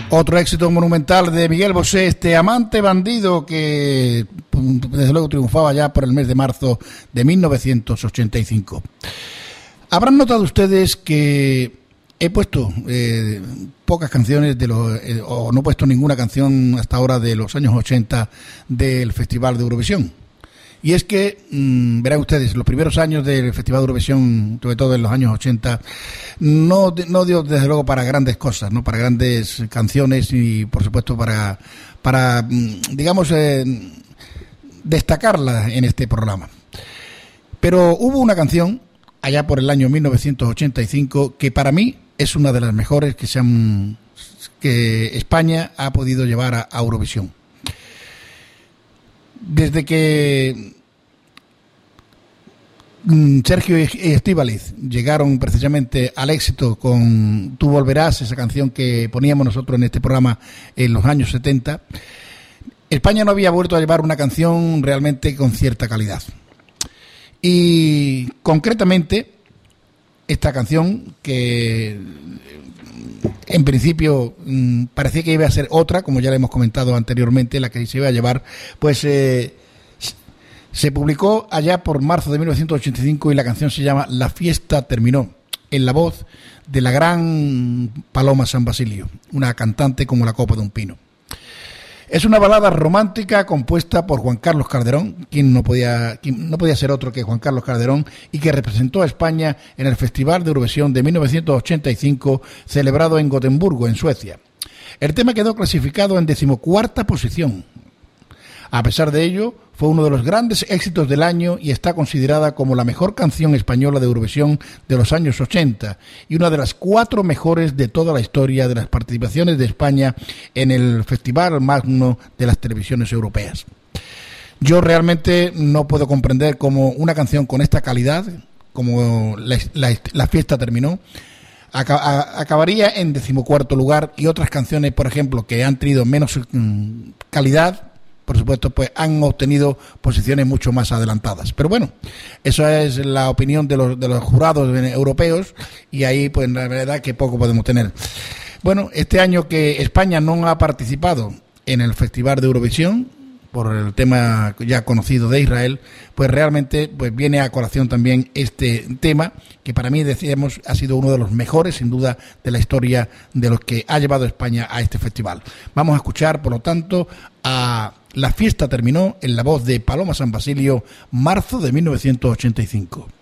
Otro éxito monumental de Miguel Bosé, este amante bandido que desde luego triunfaba ya por el mes de marzo de 1985. Habrán notado ustedes que he puesto pocas canciones o no he puesto ninguna canción hasta ahora de los años 80 del Festival de Eurovisión. Y es que, verán ustedes, los primeros años del Festival de Eurovisión, sobre todo en los años 80, no dio desde luego para grandes cosas, no para grandes canciones y por supuesto para digamos, destacarla en este programa. Pero hubo una canción allá por el año 1985 que para mí es una de las mejores que España ha podido llevar a Eurovisión. Desde que Sergio y Estíbaliz llegaron precisamente al éxito con Tú volverás, esa canción que poníamos nosotros en este programa en los años 70, España no había vuelto a llevar una canción realmente con cierta calidad. Y concretamente esta canción, que en principio parecía que iba a ser otra, como ya le hemos comentado anteriormente, la que se iba a llevar, pues se publicó allá por marzo de 1985 y la canción se llama La fiesta terminó, en la voz de la gran Paloma San Basilio, una cantante como la copa de un pino. Es una balada romántica compuesta por Juan Carlos Calderón, quien no podía ser otro que Juan Carlos Calderón, y que representó a España en el Festival de Eurovisión de 1985, celebrado en Gotemburgo, en Suecia. El tema quedó clasificado en 14ª posición. A pesar de ello, fue uno de los grandes éxitos del año y está considerada como la mejor canción española de Eurovisión de los años 80 y una de las 4 mejores de toda la historia de las participaciones de España en el Festival Magno de las televisiones europeas. Yo realmente no puedo comprender cómo una canción con esta calidad, como la fiesta terminó, acabaría en 14º lugar, y otras canciones, por ejemplo, que han tenido menos calidad, por supuesto, pues han obtenido posiciones mucho más adelantadas. Pero bueno, esa es la opinión de los jurados europeos, y ahí pues la verdad que poco podemos tener. Bueno, este año que España no ha participado en el Festival de Eurovisión por el tema ya conocido de Israel, pues realmente pues viene a colación también este tema, que para mí, decíamos, ha sido uno de los mejores, sin duda, de la historia de los que ha llevado España a este festival. Vamos a escuchar, por lo tanto, a La fiesta terminó, en la voz de Paloma San Basilio, marzo de 1985.